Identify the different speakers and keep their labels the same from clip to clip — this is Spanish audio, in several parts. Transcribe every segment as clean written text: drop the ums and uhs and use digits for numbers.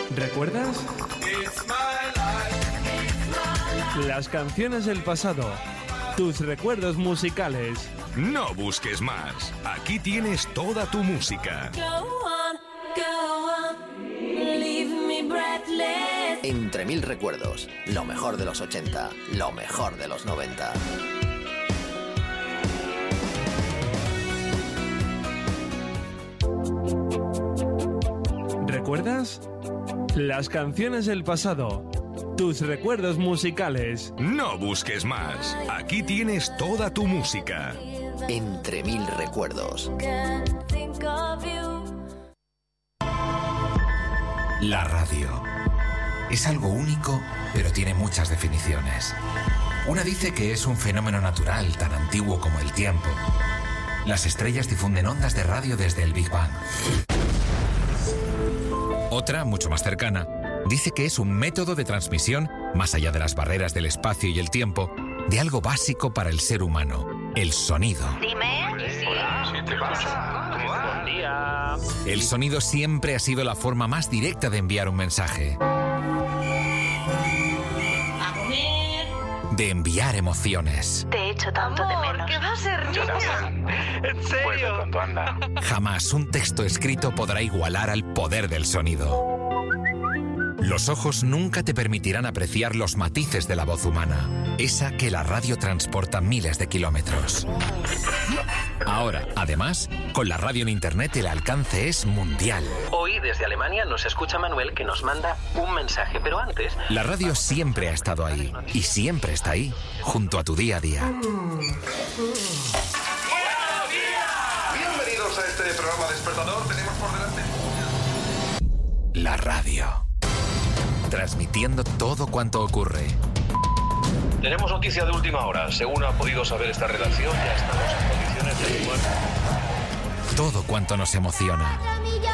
Speaker 1: ¿Recuerdas? Las canciones del pasado. Tus recuerdos musicales.
Speaker 2: No busques más. Aquí tienes toda tu música.
Speaker 3: Entre mil recuerdos. Lo mejor de los 80. Lo mejor de los 90.
Speaker 1: ¿Recuerdas? Las canciones del pasado. Tus recuerdos musicales.
Speaker 2: No busques más. Aquí tienes toda tu música.
Speaker 3: Entre mil recuerdos.
Speaker 4: La radio. Es algo único, pero tiene muchas definiciones. Una dice que es un fenómeno natural, tan antiguo como el tiempo. Las estrellas difunden ondas de radio desde el Big Bang. Otra, mucho más cercana, dice que es un método de transmisión, más allá de las barreras del espacio y el tiempo, de algo básico para el ser humano, el sonido.
Speaker 5: Dime.
Speaker 6: Hola, ¿qué te pasa? ¿Cómo va? Buen día.
Speaker 4: El sonido siempre ha sido la forma más directa de enviar un mensaje.
Speaker 5: A comer.
Speaker 4: De enviar emociones.
Speaker 5: Te echo tanto de menos. ¿Qué va a ser, niña?
Speaker 6: ¿En serio? Vuelve pronto, anda.
Speaker 4: Jamás un texto escrito podrá igualar al poder del sonido. Los ojos nunca te permitirán apreciar los matices de la voz humana, esa que la radio transporta miles de kilómetros. Ahora, además, con la radio en Internet el alcance es mundial.
Speaker 7: Hoy, desde Alemania, nos escucha Manuel, que nos manda un mensaje, pero antes...
Speaker 4: La radio siempre ha estado ahí, y siempre está ahí, junto a tu día a día.
Speaker 8: ¡Buenos días! Bienvenidos a este programa despertador. Tenemos por delante...
Speaker 4: La radio. Transmitiendo todo cuanto ocurre.
Speaker 9: Tenemos noticia de última hora. Según ha podido saber esta redacción, ya estamos en condiciones de actuar.
Speaker 4: Todo cuanto nos emociona.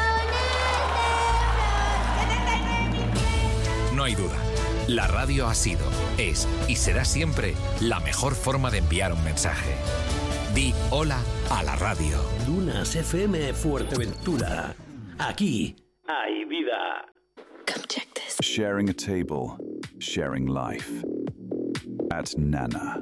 Speaker 4: No hay duda. La radio ha sido, es y será siempre la mejor forma de enviar un mensaje. Di hola a la radio.
Speaker 10: Lunas FM Fuerteventura. Aquí hay vida.
Speaker 5: Come check this.
Speaker 11: Sharing a table, sharing life. At Nana.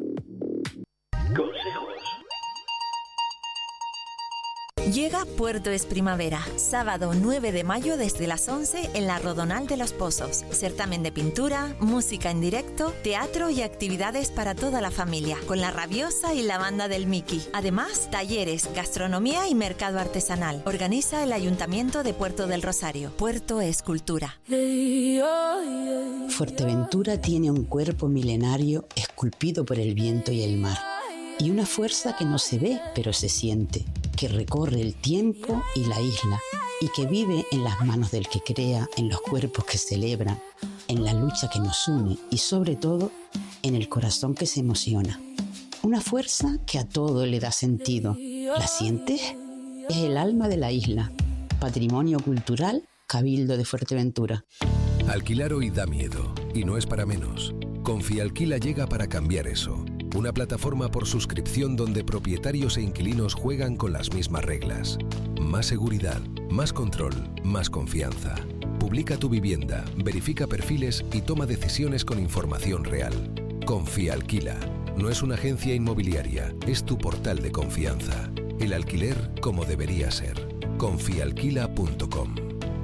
Speaker 12: Llega Puerto es Primavera, sábado 9 de mayo desde las 11 en la Rodonal de los Pozos. Certamen de pintura, música en directo, teatro y actividades para toda la familia, con la Rabiosa y la banda del Mickey. Además, talleres, gastronomía y mercado artesanal. Organiza el Ayuntamiento de Puerto del Rosario. Puerto es cultura.
Speaker 13: Fuerteventura tiene un cuerpo milenario esculpido por el viento y el mar. Y una fuerza que no se ve, pero se siente, que recorre el tiempo y la isla, y que vive en las manos del que crea, en los cuerpos que celebran, en la lucha que nos une y sobre todo, en el corazón que se emociona. Una fuerza que a todo le da sentido. ¿La sientes? Es el alma de la isla. Patrimonio cultural, Cabildo de Fuerteventura.
Speaker 14: Alquilar hoy da miedo, y no es para menos. Confialquila llega para cambiar eso. Una plataforma por suscripción donde propietarios e inquilinos juegan con las mismas reglas. Más seguridad, más control, más confianza. Publica tu vivienda, verifica perfiles y toma decisiones con información real. Confialquila. No es una agencia inmobiliaria, es tu portal de confianza. El alquiler como debería ser. Confialquila.com.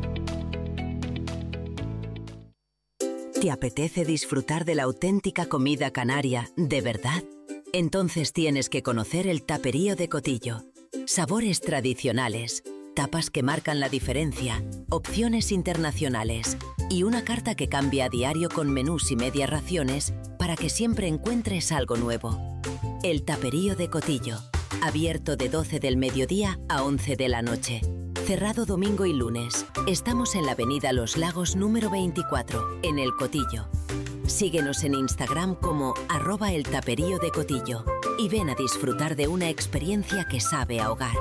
Speaker 15: ¿Te apetece disfrutar de la auténtica comida canaria, de verdad? Entonces tienes que conocer el Taperío de Cotillo. Sabores tradicionales, tapas que marcan la diferencia, opciones internacionales y una carta que cambia a diario con menús y medias raciones para que siempre encuentres algo nuevo. El Taperío de Cotillo, abierto de 12 del mediodía a 11 de la noche. Cerrado domingo y lunes. Estamos en la avenida Los Lagos número 24, en El Cotillo. Síguenos en Instagram como @eltaperío de Cotillo y ven a disfrutar de una experiencia que sabe a hogar.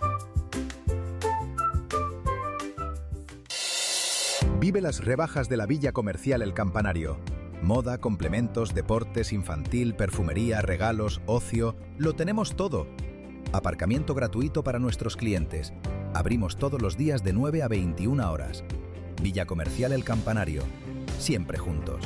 Speaker 16: Vive las rebajas de la Villa Comercial El Campanario. Moda, complementos, deportes, infantil, perfumería, regalos, ocio... Lo tenemos todo. Aparcamiento gratuito para nuestros clientes. Abrimos todos los días de 9 a 21 horas. Villa Comercial El Campanario. Siempre juntos.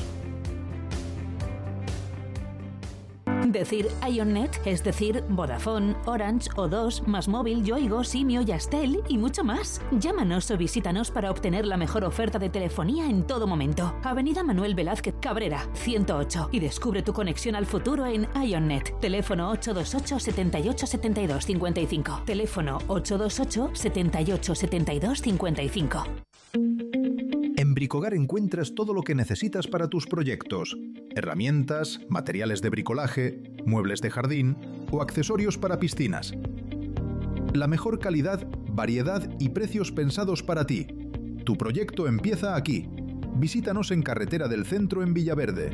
Speaker 17: Decir IONNET es decir Vodafone, Orange, O2, MásMóvil, Yoigo, Simio, Yastel y mucho más. Llámanos o visítanos para obtener la mejor oferta de telefonía en todo momento. Avenida Manuel Velázquez Cabrera, 108. Y descubre tu conexión al futuro en IONNET. Teléfono 828 78 72 55. Teléfono 828 78 72 55.
Speaker 16: En Bricogar encuentras todo lo que necesitas para tus proyectos. Herramientas, materiales de bricolaje, muebles de jardín o accesorios para piscinas. La mejor calidad, variedad y precios pensados para ti. Tu proyecto empieza aquí. Visítanos en Carretera del Centro en Villaverde.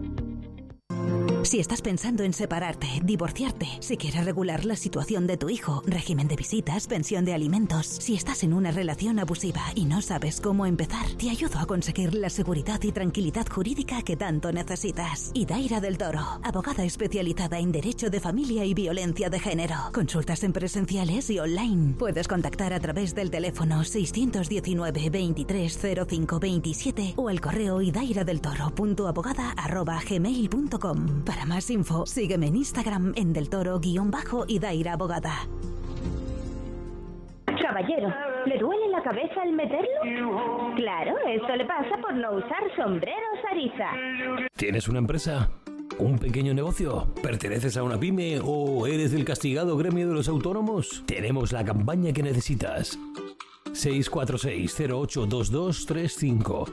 Speaker 17: Si estás pensando en separarte, divorciarte, si quieres regular la situación de tu hijo, régimen de visitas, pensión de alimentos, si estás en una relación abusiva y no sabes cómo empezar, te ayudo a conseguir la seguridad y tranquilidad jurídica que tanto necesitas. Idaira del Toro, abogada especializada en derecho de familia y violencia de género. Consultas en presenciales y online. Puedes contactar a través del teléfono 619 23 05 27 o el correo idahiradeltoro.abogada@gmail.com. Para más info, sígueme en Instagram en deltoro_Idaira Abogada.
Speaker 18: Caballero, ¿le duele la cabeza al meterlo? Claro, esto le pasa por no usar sombreros Ariza.
Speaker 10: ¿Tienes una empresa? ¿Un pequeño negocio? ¿Perteneces a una pyme o eres del castigado gremio de los autónomos? Tenemos la campaña que necesitas. 646-082235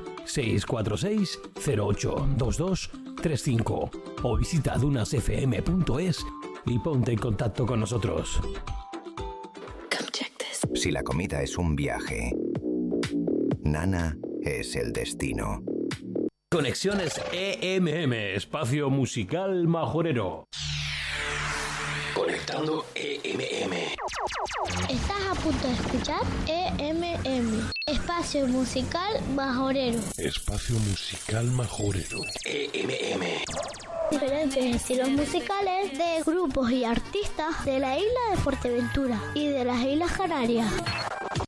Speaker 10: 646-082235 o visita dunasfm.es y ponte en contacto con nosotros.
Speaker 19: Si la comida es un viaje, Nana es el destino.
Speaker 10: Conexiones EMM, espacio musical majorero. Conectando EMM.
Speaker 20: Estás a punto de escuchar EMM, espacio musical majorero.
Speaker 21: Espacio musical majorero.
Speaker 10: EMM.
Speaker 20: Diferentes estilos musicales de grupos y artistas de la isla de Fuerteventura y de las Islas Canarias.